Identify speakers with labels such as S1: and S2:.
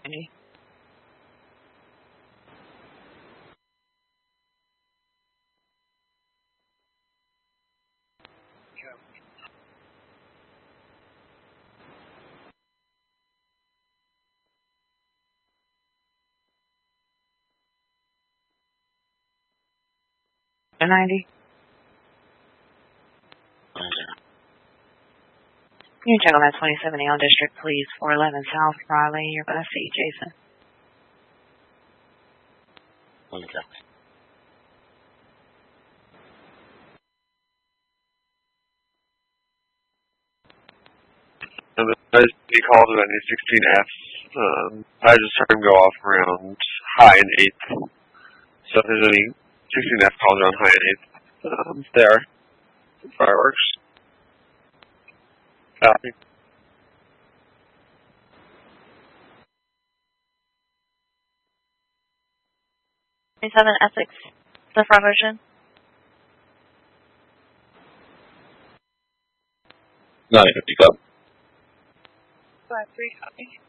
S1: 90. A 90. You can check on that 27 Elm District, please. 411 South Riley. You're going to see Jason.
S2: Okay.
S3: And then he called it any 16F. I just heard him go off around high and 8th. So if there's any 16F calls around high and 8th, there. Fireworks. Copy.
S4: 27 Essex, the front version.
S2: 950 Club.
S1: 5-3, copy.